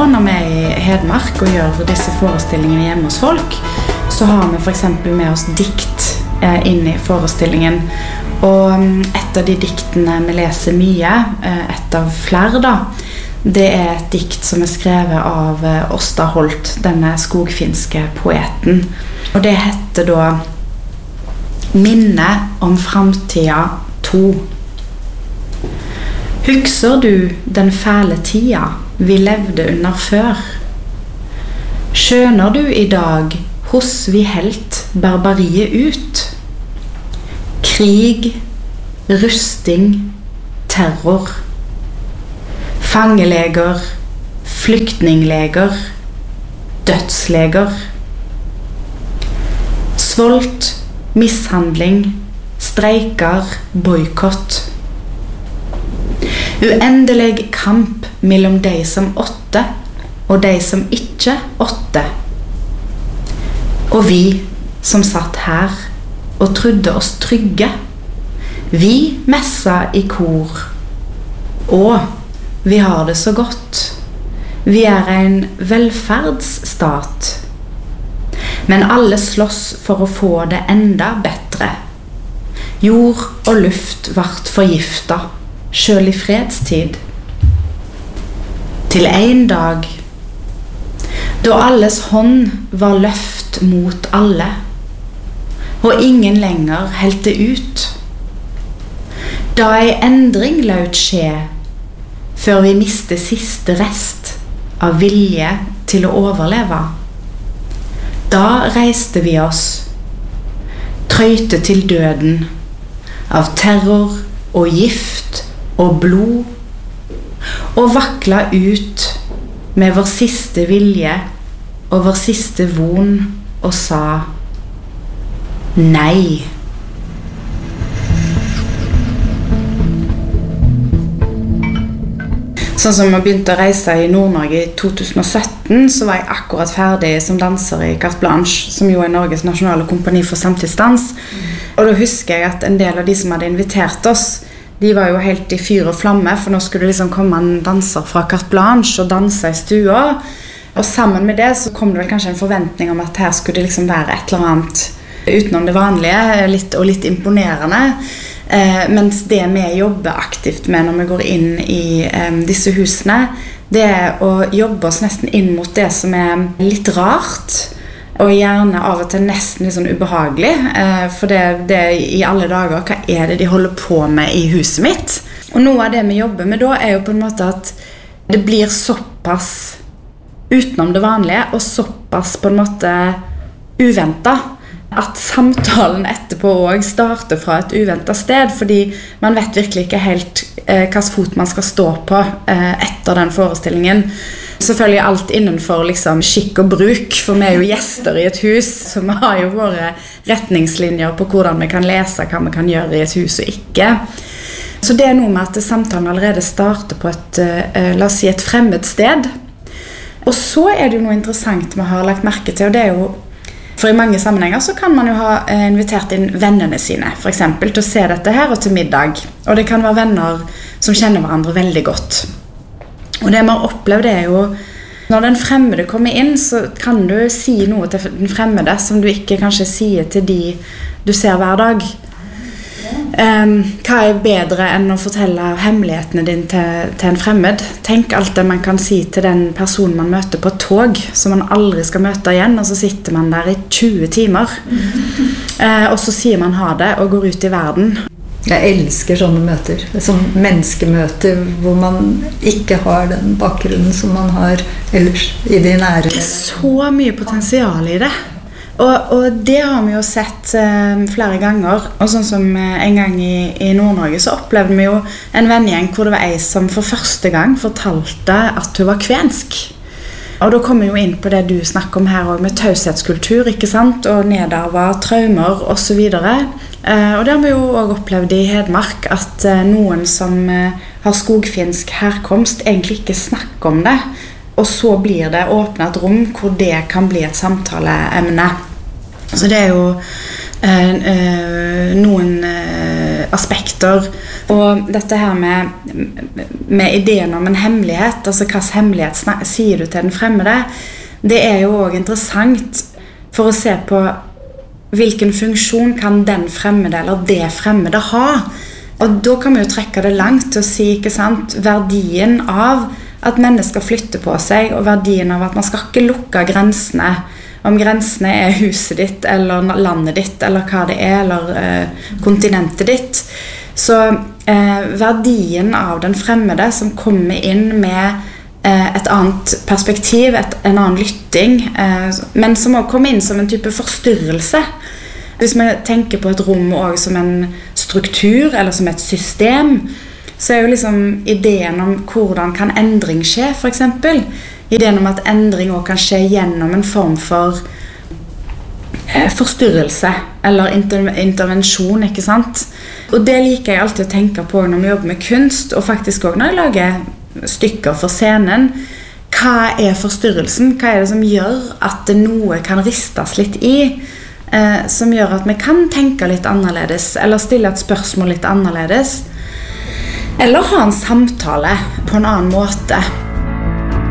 når vi I Hedmark og gjør disse forestillingene hjemme hos folk, så har vi for eksempel med oss dikt inn I forestillingen. Og et av de diktene vi leser mye, et av flere da, det et dikt som skrevet av Åsta Holt, denne skogfinske poeten. Og det heter da Minne om framtida 2. Husker du den fæle tida vi levde under før? Skjønner du I dag hos vi helt barbariet ut? Krig, rusting, terror. Fangeleger, flyktningleger, dødsleger. Svolt, mishandling, streiker, boykott. Uendelig kamp mellom de som åtte og de som ikke åtte. Og vi som satt her og trodde oss trygge, vi messa I kor. Og vi har det så godt. Vi en velferdsstat. Men alle slåss for å få det enda bedre. Jord og luft vart forgifta, selv I fredstid. Til en dag, da alles hånd var løft mot alle, og ingen lenger helte ut. Da en endring laut skje, før vi miste siste rest av vilje til å overleve. Da reiste vi oss, trøyte til døden, av terror og gift og blod, og vakla ut med vår siste vilje og vår siste von og sa nei. Sånn som jeg begynte å reise I Nord-Norge I 2017, så var jeg akkurat ferdig som danser I Carte Blanche, som jo Norges nasjonale kompani for samtidsdans. Og da husker jeg at en del av de som hadde invitert oss, de var jo helt I fyr og flamme, for nå skulle det liksom komme en danser fra Carte Blanche og danse I stua. Og sammen med det så kom det vel kanskje en forventning om at her skulle det liksom være et eller annet utenom det vanlige, litt imponerende. Mens det vi jobber aktivt med når vi går inn I disse husene, det å jobbe oss nesten inn mot det som litt rart, og gjerne av og til nesten litt sånn ubehagelig, for det I alle dager, hva det de holder på med I huset mitt? Og noe av det vi jobber med da jo på en måte at det blir såpass utenom det vanlige, og såpass på en måte uventet, at samtalen etterpå også starter fra et uventet sted, fordi man vet virkelig ikke helt hvilken fot man skal stå på etter den forestillingen. Selvfølgelig alt innenfor liksom, skikk og bruk, for vi jo gjester I et hus, så vi har jo våre retningslinjer på hvordan vi kan lese, hva vi kan gjøre I et hus og ikke. Så det noe med at samtalen allerede starter på et, la oss si, et fremmed sted. Og så det jo noe interessant vi har lagt merke til, og det jo for I mange sammenhenger så kan man jo ha invitert inn vennene sine, for eksempel, til å se dette her og til middag. Og det kan være venner som kjenner hverandre veldig godt. Og det vi har opplevd jo, når den fremmede kommer inn, så kan du si noe til den fremmede som du ikke kanskje sier til de du ser hver dag. Hva bedre enn å fortelle hemmelighetene dine til en fremmed? Tenk alt det man kan si til den personen man møter på tog, som man aldri skal møte igjen, og så sitter man der I 20 timer. Og så sier man ha det og går ut I verden. Jeg elsker sånne møter, som menneskemøter, hvor man ikke har den bakgrunnen som man har ellers I de nære. Det så mye potensial I det. Og det har vi jo sett flere ganger, og sånn som en gang I Nord-Norge så opplevde vi jo en vennegjeng hvor det var en som for første gang fortalte at hun var kvensk. Og da kommer vi jo inn på det du snakker om her også, med taushetskultur, ikke sant? Og nedarva traumer og så videre. Og det har vi jo også opplevd I Hedmark, at noen som har skogfinsk herkomst egentlig ikke snakker om det. Og så blir det åpnet et rom hvor det kan bli et samtaleemne. Så det jo noen aspekter. Og dette her med ideen om en hemmelighet, altså hva hemmelighet sier du til den fremmede, det jo også interessant for å se på hvilken funksjon kan den fremmede eller det fremmede ha. Og da kan vi jo trekke det langt til å si, ikke sant, verdien av at mennesker flytter på seg, og verdien av at man skal ikke lukke grensene. Om grensene huset ditt, eller landet ditt, eller hva det eller kontinentet ditt. Så verdien av den fremmede som kommer inn med et annet perspektiv, en annen lytting, men som også kommer inn som en type forstyrrelse. Hvis vi tenker på et rom også som en struktur, eller som et system, så jo liksom ideen om hvordan kan endring skje, for eksempel. Ideen om at endring også kan skje gjennom en form for forstyrrelse, eller intervensjon, ikke sant? Og det liker jeg alltid å tenke på når vi jobber med kunst, og faktisk også når jeg lager stykker for scenen. Hva forstyrrelsen? Hva det som gjør at noe kan ristes litt i? Som gjør at vi kan tenke litt annerledes, eller stille et spørsmål litt annerledes, eller ha en samtale på en annen måte.